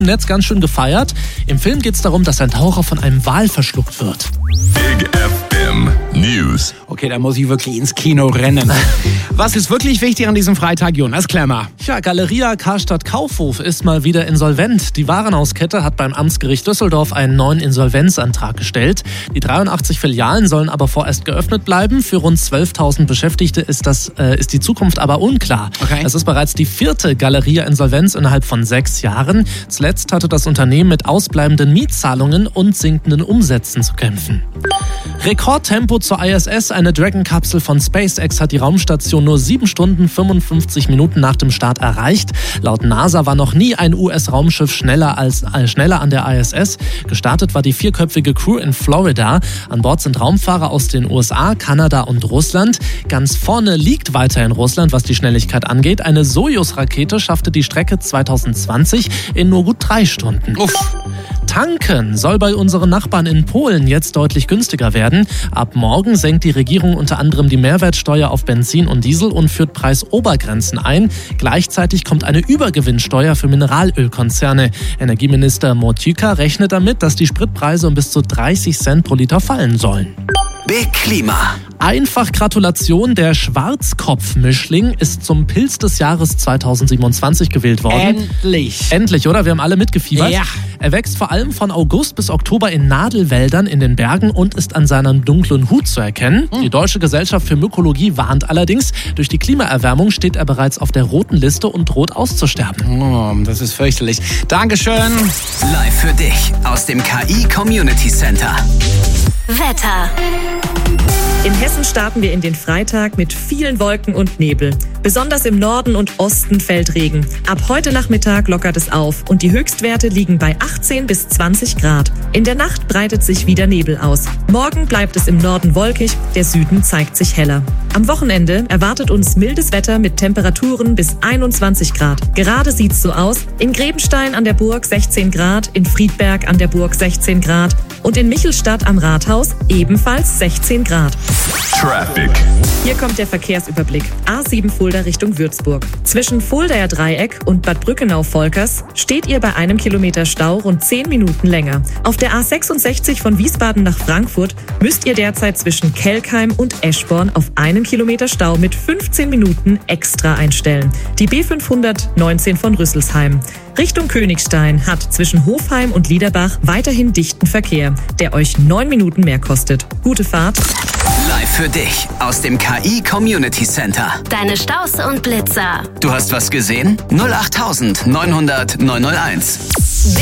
im Netz ganz schön gefeiert. Im Film geht es darum, dass ein Taucher von einem Wal verschluckt wird. Big FM News. Okay, da muss ich wirklich ins Kino rennen. Was ist wirklich wichtig an diesem Freitag, Jonas Klemmer? Ja, Galeria Karstadt Kaufhof ist mal wieder insolvent. Die Warenhauskette hat beim Amtsgericht Düsseldorf einen neuen Insolvenzantrag gestellt. Die 83 Filialen sollen aber vorerst geöffnet bleiben. Für rund 12.000 Beschäftigte ist die Zukunft aber unklar. Okay. Es ist bereits die 4. Galeria-Insolvenz innerhalb von 6 Jahren. Zuletzt hatte das Unternehmen mit ausbleibenden Mietzahlungen und sinkenden Umsätzen zu kämpfen. Rekordtempo zur ISS. Eine Dragon-Kapsel von SpaceX hat die Raumstation nur 7 Stunden 55 Minuten nach dem Start erreicht. Laut NASA war noch nie ein US-Raumschiff schneller an der ISS. Gestartet war die 4-köpfige Crew in Florida. An Bord sind Raumfahrer aus den USA, Kanada und Russland. Ganz vorne liegt weiterhin Russland, was die Schnelligkeit angeht. Eine Sojus-Rakete schaffte die Strecke 2020 in nur gut 3 Stunden. Uff. Tanken soll bei unseren Nachbarn in Polen jetzt deutlich günstiger werden. Ab morgen senkt die Regierung unter anderem die Mehrwertsteuer auf Benzin und Diesel und führt Preisobergrenzen ein. Gleichzeitig kommt eine Übergewinnsteuer für Mineralölkonzerne. Energieminister Motyka rechnet damit, dass die Spritpreise um bis zu 30 Cent pro Liter fallen sollen. Big Klima. Einfach Gratulation, der Schwarzkopfmischling ist zum Pilz des Jahres 2027 gewählt worden. Endlich, oder? Wir haben alle mitgefiebert. Ja. Er wächst vor allem von August bis Oktober in Nadelwäldern in den Bergen und ist an seinem dunklen Hut zu erkennen. Die Deutsche Gesellschaft für Mykologie warnt allerdings, durch die Klimaerwärmung steht er bereits auf der roten Liste und droht auszusterben. Oh, das ist fürchterlich. Dankeschön. Live für dich aus dem KI Community Center. Wetter. In Hessen starten wir in den Freitag mit vielen Wolken und Nebel. Besonders im Norden und Osten fällt Regen. Ab heute Nachmittag lockert es auf und die Höchstwerte liegen bei 18 bis 20 Grad. In der Nacht breitet sich wieder Nebel aus. Morgen bleibt es im Norden wolkig, der Süden zeigt sich heller. Am Wochenende erwartet uns mildes Wetter mit Temperaturen bis 21 Grad. Gerade sieht's so aus. In Grebenstein an der Burg 16 Grad, in Friedberg an der Burg 16 Grad und in Michelstadt am Rathaus ebenfalls 16 Grad. Traffic. Hier kommt der Verkehrsüberblick. A7 Fulda Richtung Würzburg. Zwischen Fuldaer Dreieck und Bad Brückenau-Volkers steht ihr bei 1 Kilometer Stau rund 10 Minuten länger. Auf der A66 von Wiesbaden nach Frankfurt müsst ihr derzeit zwischen Kelkheim und Eschborn auf 1 Kilometer Stau mit 15 Minuten extra einstellen. Die B519 von Rüsselsheim. Richtung Königstein hat zwischen Hofheim und Liederbach weiterhin dichten Verkehr, der euch 9 Minuten mehr kostet. Gute Fahrt. Live für dich aus dem KI Community Center. Deine Staus und Blitzer. Du hast was gesehen? 08900 901.